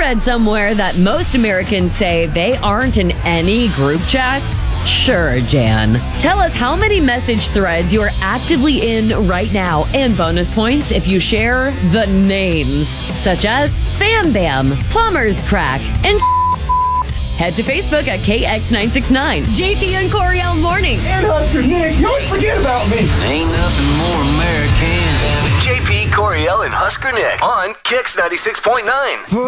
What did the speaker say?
read somewhere that most Americans say they aren't in any group chats. Sure, Jan. Tell us how many message threads you are actively in right now, and bonus points if you share the names, such as Fam Bam, Plumber's Crack, and Head to Facebook at KX969. JP and Coriel Mornings. And Husker Nick, you always forget about me. Ain't nothing more American than JP, Coriel, and Husker Nick on Kix 96.9.